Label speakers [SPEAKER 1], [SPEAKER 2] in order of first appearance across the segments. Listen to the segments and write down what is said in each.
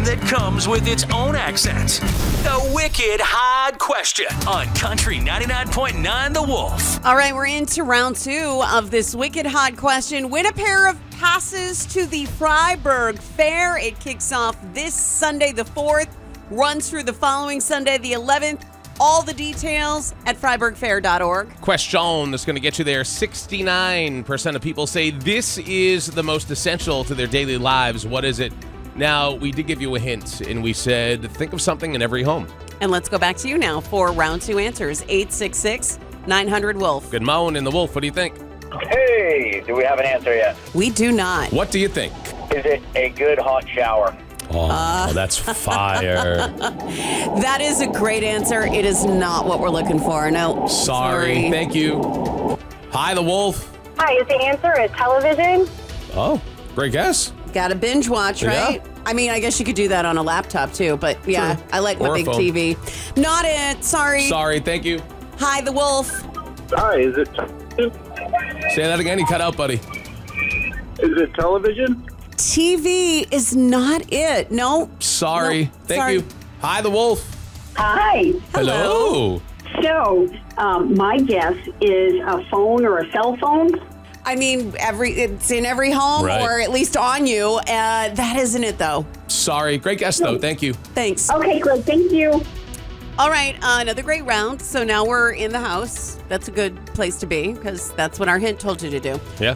[SPEAKER 1] that comes with its own accent. The Wicked Hard Question on Country 99.9 The Wolf.
[SPEAKER 2] All right, we're into round 2 of this Wicked Hard Question. Win a pair of passes to the Freiburg Fair. It kicks off this Sunday, the 4th, runs through the following Sunday, the 11th. All the details at FreiburgFair.org.
[SPEAKER 3] Question that's going to get you there. 69% of people say this is the most essential to their daily lives. What is it? Now, we did give you a hint, and we said think of something in every home.
[SPEAKER 2] And let's go back to you now for round 2 answers. 866-900-WOLF.
[SPEAKER 3] Good morning, the Wolf. What do you think?
[SPEAKER 4] Hey, do we have an answer yet?
[SPEAKER 2] We do not.
[SPEAKER 3] What do you think?
[SPEAKER 4] Is it a good hot shower?
[SPEAKER 3] Oh, that's fire.
[SPEAKER 2] That is a great answer. It is not what we're looking for. No.
[SPEAKER 3] Sorry. Thank you. Hi, the Wolf.
[SPEAKER 5] Hi, is the answer a television?
[SPEAKER 3] Oh, great guess.
[SPEAKER 2] Got to binge watch, right?
[SPEAKER 3] Yeah.
[SPEAKER 2] I mean, I guess you could do that on a laptop too, but yeah,
[SPEAKER 3] True.
[SPEAKER 2] I like my
[SPEAKER 3] Or a
[SPEAKER 2] big
[SPEAKER 3] phone.
[SPEAKER 2] TV. Not it. Sorry.
[SPEAKER 3] Sorry. Thank you.
[SPEAKER 2] Hi, the Wolf.
[SPEAKER 6] Hi, is it
[SPEAKER 3] Say that again. You cut out, buddy.
[SPEAKER 6] television?
[SPEAKER 2] TV is not it. No.
[SPEAKER 3] Sorry.
[SPEAKER 2] Nope.
[SPEAKER 3] Thank
[SPEAKER 2] Sorry.
[SPEAKER 3] you. Hi, the Wolf.
[SPEAKER 7] Hi.
[SPEAKER 3] Hello.
[SPEAKER 7] So, my guess is a phone or a cell phone.
[SPEAKER 2] I mean, it's in every home
[SPEAKER 3] Right.
[SPEAKER 2] or at least on you. That isn't it, though.
[SPEAKER 3] Sorry. Great guess, though. Thank you.
[SPEAKER 2] Thanks.
[SPEAKER 7] Okay, great. Thank you.
[SPEAKER 2] All right, another great round. So now we're in the house. That's a good place to be because that's what our hint told you to do.
[SPEAKER 3] Yeah.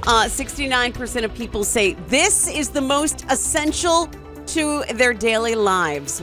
[SPEAKER 2] 69% of people say this is the most essential to their daily lives.